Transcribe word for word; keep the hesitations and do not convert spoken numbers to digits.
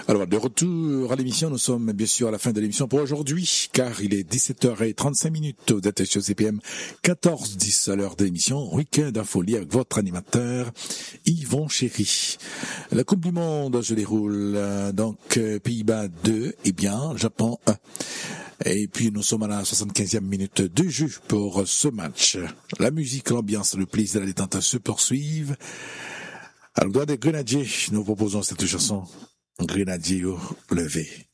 Alors, de retour à l'émission, nous sommes bien sûr à la fin de l'émission pour aujourd'hui, car il est dix-sept heures trente-cinq minutes. Vous êtes sur C P M quatorze dix à l'heure de l'émission Week-end en folie avec votre animateur Yvon Chéry. La Coupe du Monde se déroule donc Pays-Bas deux et bien Japon un. Et puis nous sommes à la soixante-quinzième minute de jeu pour ce match. La musique, l'ambiance, le plaisir, la détente se poursuivent. À l'endroit des Grenadiers, nous proposons cette chanson Grenadier levé.